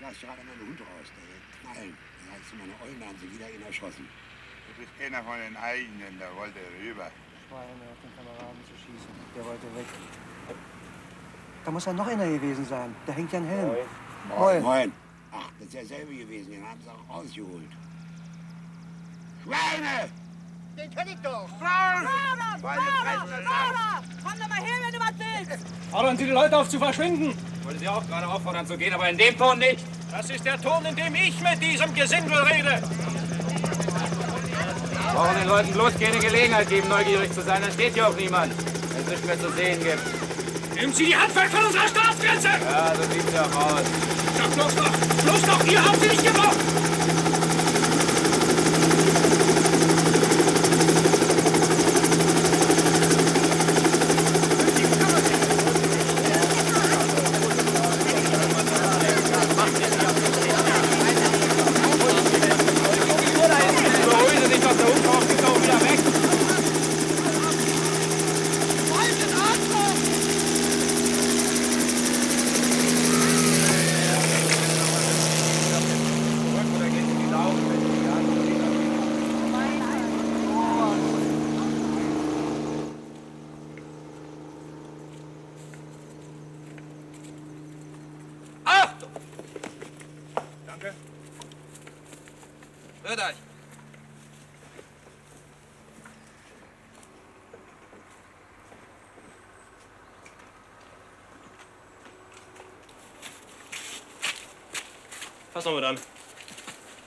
lass gerade meine Hund raus, der wird knallen. Da heißt meine Eulen, haben sie wieder ihn erschossen. Du bist einer von den eigenen, der wollte rüber. Schweine auf den Kameraden zu schießen. Der wollte weg. Da muss ja noch einer gewesen sein. Der hängt ja ein Helm. Moin. Moin. Ach, das ist derselbe gewesen. Den haben sie auch rausgeholt. Schweine! Den kenn ich doch! Frauen! Laura! Komm doch mal her, wenn du was willst! Fordern Sie die Leute auf zu verschwinden! Ich wollte Sie auch gerade auffordern zu gehen, aber in dem Ton nicht. Das ist der Ton, in dem ich mit diesem Gesindel rede! Wir brauchen den Leuten bloß keine Gelegenheit geben, neugierig zu sein. Dann steht hier auch niemand, wenn es nichts mehr zu sehen gibt. Nehmen Sie die Hand weg von unserer Staatsgrenze! Ja, so sieht's ja auch aus. Ja, bloß doch, ihr habt sie nicht gebraucht! Beruhigen Sie sich doch, der Hubschrauber ist auch wieder weg. Achtung! Danke. Hört euch. Fass noch mit an.